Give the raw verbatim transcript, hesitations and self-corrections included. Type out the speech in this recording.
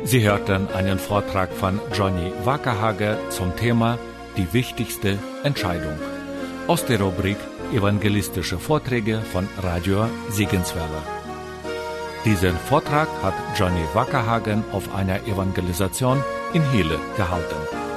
Sie hörten einen Vortrag von Johnny Wackerhage zum Thema Die wichtigste Entscheidung aus der Rubrik Evangelistische Vorträge von Radio Sigenswelle. Diesen Vortrag hat Johnny Wackerhagen auf einer Evangelisation in Hele gehalten.